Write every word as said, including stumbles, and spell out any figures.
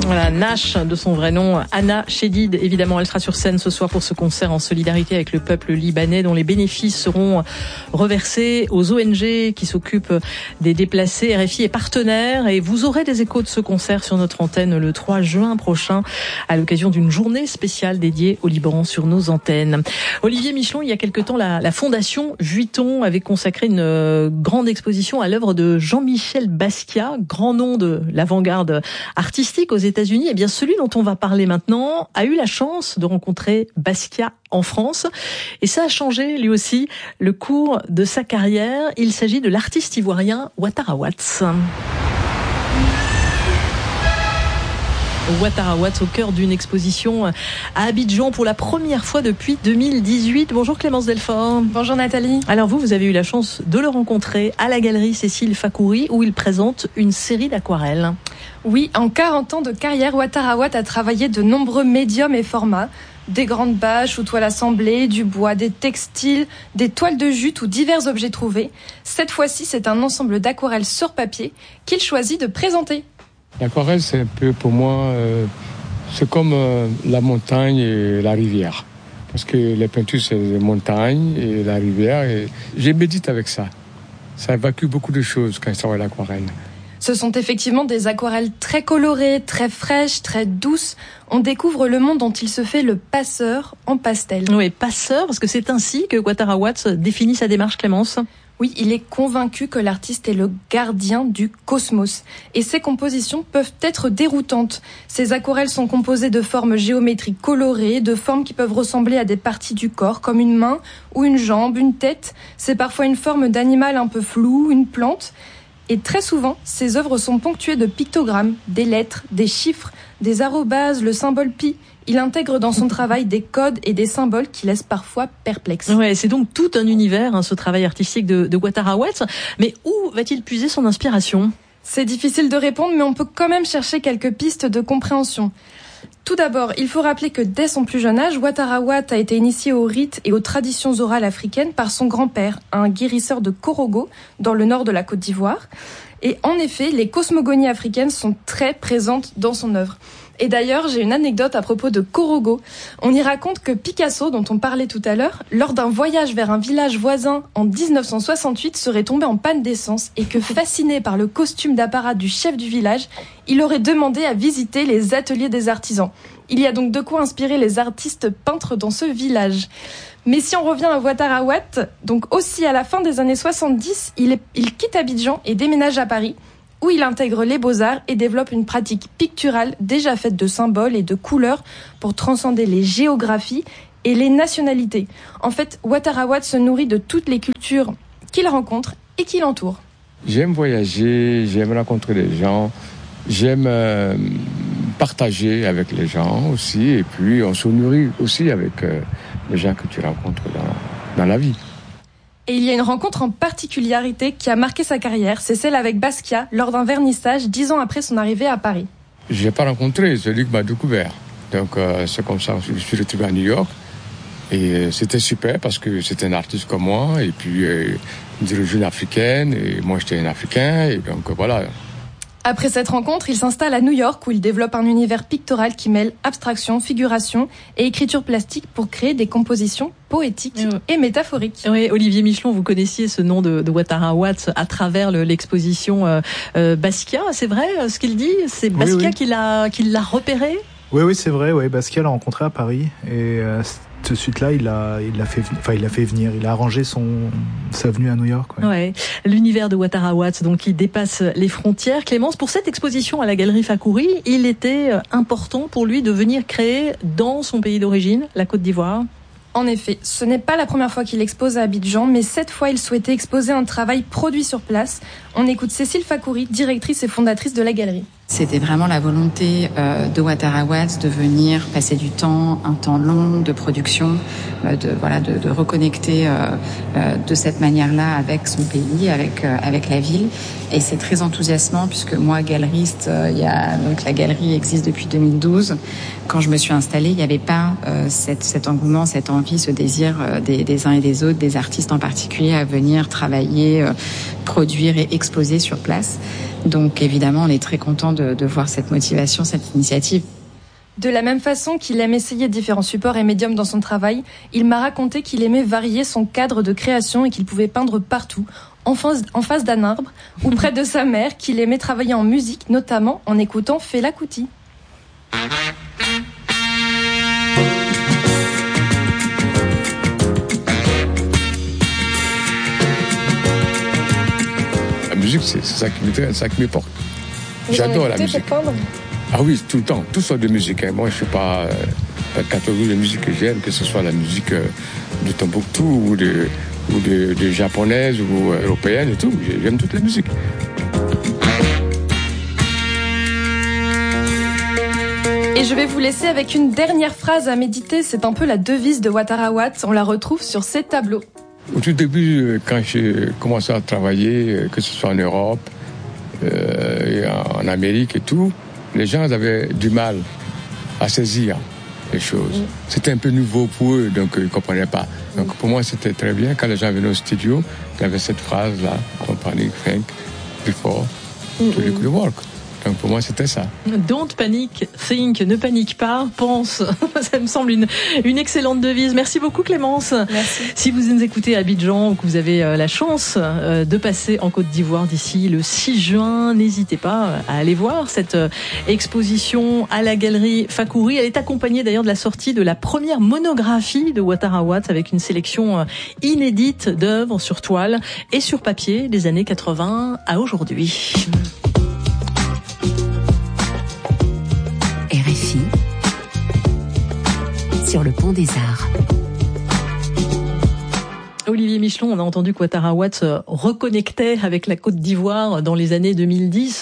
Voilà, Nash, de son vrai nom, Anna Chedid. Évidemment, elle sera sur scène ce soir pour ce concert en solidarité avec le peuple libanais, dont les bénéfices seront reversés aux O N G qui s'occupent des déplacés. R F I est partenaire et vous aurez des échos de ce concert sur notre antenne le trois juin prochain à l'occasion d'une journée spéciale dédiée au Liban sur nos antennes. Olivier Michelon, il y a quelque temps, la, la Fondation Vuitton avait consacré une euh, grande exposition à l'œuvre de Jean-Michel Basquiat, grand nom de l'avant-garde artistique aux États-Unis. Et bien celui dont on va parler maintenant a eu la chance de rencontrer Basquiat en France. Et ça a changé, lui aussi, le cours de sa carrière. Il s'agit de l'artiste ivoirien Ouattara Watts. Ouattara Watts au cœur d'une exposition à Abidjan pour la première fois depuis deux mille dix-huit. Bonjour Clémence Delfort. Bonjour Nathalie. Alors vous, vous avez eu la chance de le rencontrer à la galerie Cécile Fakouri où il présente une série d'aquarelles. Oui, en quarante ans de carrière, Ouattara Watts a travaillé de nombreux médiums et formats. Des grandes bâches ou toiles assemblées, du bois, des textiles, des toiles de jute ou divers objets trouvés. Cette fois-ci, c'est un ensemble d'aquarelles sur papier qu'il choisit de présenter. L'aquarelle, c'est un peu pour moi, euh, c'est comme euh, la montagne et la rivière. Parce que les peintures, c'est les montagnes et la rivière. Et je médite avec ça. Ça évacue beaucoup de choses quand je travaille l'aquarelle. Ce sont effectivement des aquarelles très colorées, très fraîches, très douces. On découvre le monde dont il se fait le passeur en pastel. Oui, passeur, parce que c'est ainsi que Ouattara Watts définit sa démarche, Clémence. Oui, il est convaincu que l'artiste est le gardien du cosmos. Et ses compositions peuvent être déroutantes. Ces aquarelles sont composées de formes géométriques colorées, de formes qui peuvent ressembler à des parties du corps, comme une main ou une jambe, une tête. C'est parfois une forme d'animal un peu flou, une plante. Et très souvent, ces œuvres sont ponctuées de pictogrammes, des lettres, des chiffres, des arrobases, le symbole pi. Il intègre dans son travail des codes et des symboles qui laissent parfois perplexes. Ouais, c'est donc tout un univers, hein, ce travail artistique de, de Ouattara Watts. Mais où va-t-il puiser son inspiration ? C'est difficile de répondre, mais on peut quand même chercher quelques pistes de compréhension. Tout d'abord, il faut rappeler que dès son plus jeune âge, Ouattara Watts a été initié aux rites et aux traditions orales africaines par son grand-père, un guérisseur de Korogo, dans le nord de la Côte d'Ivoire. Et en effet, les cosmogonies africaines sont très présentes dans son œuvre. Et d'ailleurs, j'ai une anecdote à propos de Korogo. On y raconte que Picasso, dont on parlait tout à l'heure, lors d'un voyage vers un village voisin en dix-neuf cent soixante-huit, serait tombé en panne d'essence et que, fasciné par le costume d'apparat du chef du village, il aurait demandé à visiter les ateliers des artisans. Il y a donc de quoi inspirer les artistes peintres dans ce village. Mais si on revient à Ouattara Watts, donc aussi à la fin des années soixante-dix, il, est, il quitte Abidjan et déménage à Paris, où il intègre les beaux-arts et développe une pratique picturale déjà faite de symboles et de couleurs pour transcender les géographies et les nationalités. En fait, Ouattara Watts se nourrit de toutes les cultures qu'il rencontre et qui l'entourent. J'aime voyager, j'aime rencontrer des gens, j'aime euh, partager avec les gens aussi, et puis on se nourrit aussi avec euh, les gens que tu rencontres dans, dans la vie. Et il y a une rencontre en particularité qui a marqué sa carrière, c'est celle avec Basquiat lors d'un vernissage dix ans après son arrivée à Paris. Je l'ai pas rencontré, c'est lui qui m'a découvert. Donc euh, c'est comme ça que je suis retrouvé à New York. Et euh, c'était super parce que c'était un artiste comme moi, et puis euh, d'origine africaine, et moi j'étais un Africain, et donc euh, voilà. Après cette rencontre, il s'installe à New York où il développe un univers pictoral qui mêle abstraction, figuration et écriture plastique pour créer des compositions poétiques oui. et métaphoriques. Oui, Olivier Michelon, vous connaissiez ce nom de, de Ouattara Watts à travers le, l'exposition euh, euh, Basquiat. C'est vrai ce qu'il dit ? C'est Basquiat oui, oui. Qui, l'a, qui l'a repéré ? Oui, oui, c'est vrai. Oui. Basquiat l'a rencontré à Paris et euh, de suite là, il l'a, il l'a fait, enfin, il l'a fait venir. Il a arrangé son sa venue à New York. Ouais. Ouais. L'univers de Ouattara Watts, donc, qui dépasse les frontières. Clémence, pour cette exposition à la galerie Fakouri, il était important pour lui de venir créer dans son pays d'origine, la Côte d'Ivoire. En effet, ce n'est pas la première fois qu'il expose à Abidjan, mais cette fois, il souhaitait exposer un travail produit sur place. On écoute Cécile Fakouri, directrice et fondatrice de la galerie. C'était vraiment la volonté euh, de Ouattara Watts de venir passer du temps, un temps long de production, euh, de voilà, de, de reconnecter euh, euh, de cette manière-là avec son pays, avec euh, avec la ville. Et c'est très enthousiasmant puisque moi, galeriste, euh, il y a donc la galerie existe depuis deux mille douze. Quand je me suis installée, il n'y avait pas euh, cette, cet engouement, cette envie, ce désir euh, des, des uns et des autres, des artistes en particulier, à venir travailler euh, produire et exposer sur place. Donc évidemment, on est très content de, de voir cette motivation, cette initiative. De la même façon qu'il aime essayer différents supports et médiums dans son travail, il m'a raconté qu'il aimait varier son cadre de création et qu'il pouvait peindre partout, en face, en face d'un arbre ou près de sa mère, qu'il aimait travailler en musique, notamment en écoutant Fela Kuti. La musique, c'est, c'est ça qui m'intéresse, c'est ça qui me porte. J'adore la musique. Ah oui, tout le temps, toutes sortes de musique. Hein. Moi, je ne suis pas, euh, pas de catégorie de musique que j'aime, que ce soit la musique euh, de Tombouctou ou de, ou de, de japonaise ou euh, européenne et tout. J'aime toutes les musiques. Et je vais vous laisser avec une dernière phrase à méditer. C'est un peu la devise de Ouattara Watts. On la retrouve sur ces tableaux. Au tout début, quand j'ai commencé à travailler, que ce soit en Europe, euh, et en Amérique et tout, les gens avaient du mal à saisir les choses. C'était un peu nouveau pour eux, donc ils ne comprenaient pas. Donc pour moi, c'était très bien quand les gens venaient au studio, il y avait cette phrase-là, company, think, before, to look the work. Donc pour moi, c'était ça. Don't panic, think, ne panique pas, pense. Ça me semble une, une excellente devise. Merci beaucoup Clémence. Merci. Si vous nous écoutez à Abidjan ou que vous avez la chance de passer en Côte d'Ivoire d'ici le six juin, n'hésitez pas à aller voir cette exposition à la galerie Fakouri. Elle est accompagnée d'ailleurs de la sortie de la première monographie de Ouattara Watts avec une sélection inédite d'œuvres sur toile et sur papier des années quatre-vingts à aujourd'hui. R F I sur le pont des Arts. Olivier Michelon, on a entendu que Ouattara Watts reconnectait avec la Côte d'Ivoire dans les années deux mille dix.